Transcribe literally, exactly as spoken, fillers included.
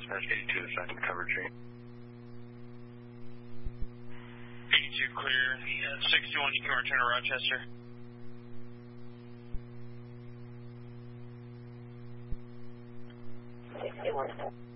dispatch eighty-two to second cover tree. eighty-two clear. Uh, sixty-one, you can return to Rochester. sixty-one.